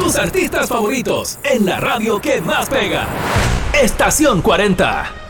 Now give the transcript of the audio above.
Tus artistas favoritos en la radio que más pega. Estación 40.